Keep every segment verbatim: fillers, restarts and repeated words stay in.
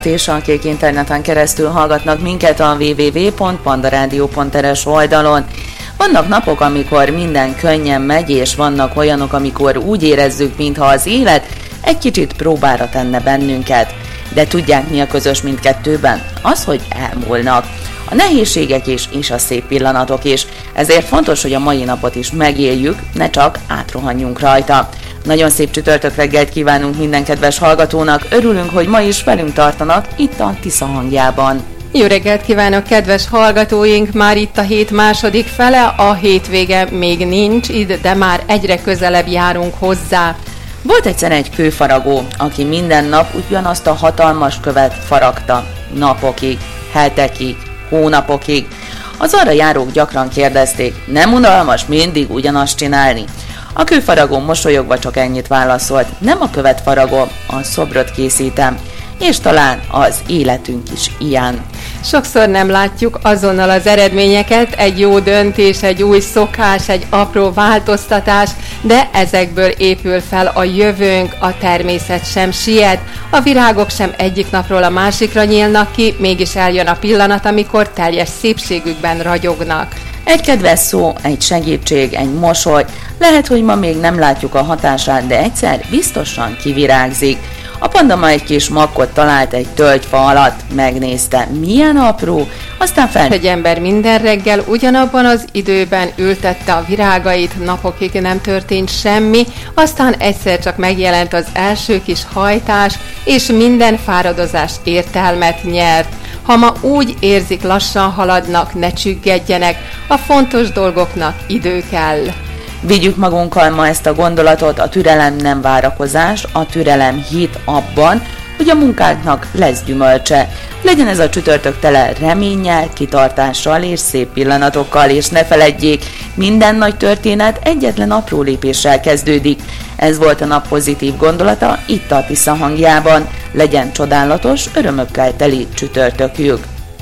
is, akik interneten keresztül hallgatnak minket a double-u double-u double-u pont pandaradio pont er es oldalon. Vannak napok, amikor minden könnyen megy, és vannak olyanok, amikor úgy érezzük, mintha az élet egy kicsit próbára tenne bennünket. De tudják, mi a közös mindkettőben? Az, hogy elmúlnak. A nehézségek is, és a szép pillanatok is. Ezért fontos, hogy a mai napot is megéljük, ne csak átrohanjunk rajta. Nagyon szép csütörtök reggelt kívánunk minden kedves hallgatónak, örülünk, hogy ma is velünk tartanak itt a Tisza hangjában. Jó reggelt kívánok, kedves hallgatóink! Már itt a hét második fele, a hétvége még nincs itt, de már egyre közelebb járunk hozzá. Volt egyszer egy kőfaragó, aki minden nap ugyanazt a hatalmas követ faragta, napokig, hetekig, hónapokig. Az arra járók gyakran kérdezték, nem unalmas mindig ugyanazt csinálni? A kőfaragó mosolyogva csak ennyit válaszolt, nem a követ faragom, a szobrot készítem, és talán az életünk is ilyen. Sokszor nem látjuk azonnal az eredményeket, egy jó döntés, egy új szokás, egy apró változtatás, de ezekből épül fel a jövőnk, a természet sem siet, a virágok sem egyik napról a másikra nyílnak ki, mégis eljön a pillanat, amikor teljes szépségükben ragyognak. Egy kedves szó, egy segítség, egy mosoly, lehet, hogy ma még nem látjuk a hatását, de egyszer biztosan kivirágzik. A panda ma egy kis makkot talált egy tölgyfa alatt, megnézte, milyen apró, aztán fel... Egy ember minden reggel ugyanabban az időben ültette a virágait, napokig nem történt semmi, aztán egyszer csak megjelent az első kis hajtás, és minden fáradozás értelmet nyert. Ha ma úgy érzik, lassan haladnak, ne csüggedjenek, a fontos dolgoknak idő kell. Vigyük magunkkal ma ezt a gondolatot, a türelem nem várakozás, a türelem hit abban, hogy a munkánknak lesz gyümölcse. Legyen ez a csütörtök tele reménnyel, kitartással és szép pillanatokkal, és ne feledjék, minden nagy történet egyetlen apró lépéssel kezdődik. Ez volt a nap pozitív gondolata itt a Tisza hangjában. Legyen csodálatos, örömökkel teli csütörtökjük.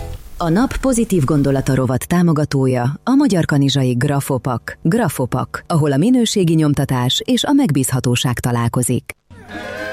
A nap pozitív gondolata rovat támogatója a Magyar Kanizsai Grafopak. Grafopak, ahol a minőségi nyomtatás és a megbízhatóság találkozik.